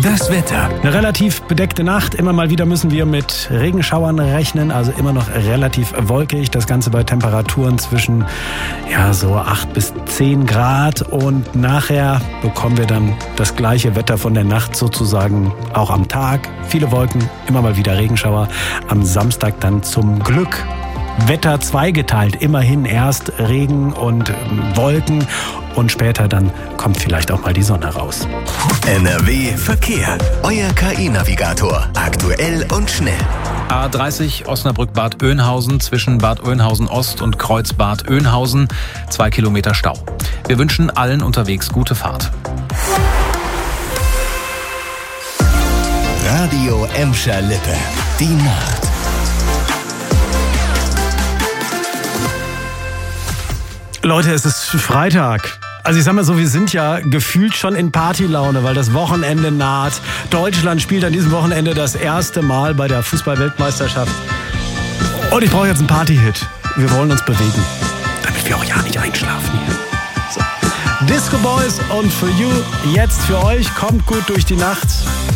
Das Wetter. Eine relativ bedeckte Nacht. Immer mal wieder müssen wir mit Regenschauern rechnen. Also immer noch relativ wolkig. Das Ganze bei Temperaturen zwischen so 8 bis 10 Grad. Und nachher bekommen wir dann das gleiche Wetter von der Nacht sozusagen auch am Tag. Viele Wolken, immer mal wieder Regenschauer. Am Samstag dann zum Glück Wetter zweigeteilt. Immerhin erst Regen und Wolken und später dann kommt vielleicht auch mal die Sonne raus. NRW Verkehr. Euer KI-Navigator. Aktuell und schnell. A30 Osnabrück-Bad Oeynhausen zwischen Bad Oeynhausen Ost und Kreuz-Bad Oeynhausen. 2 Kilometer Stau. Wir wünschen allen unterwegs gute Fahrt. Radio Emscher Lippe. Die Nacht. Leute, es ist Freitag. Also ich sag mal so, wir sind ja gefühlt schon in Partylaune, weil das Wochenende naht. Deutschland spielt an diesem Wochenende das erste Mal bei der Fußball-Weltmeisterschaft. Und ich brauche jetzt einen Party-Hit. Wir wollen uns bewegen, damit wir auch ja nicht einschlafen hier. So. Disco Boys und For You jetzt für euch. Kommt gut durch die Nacht.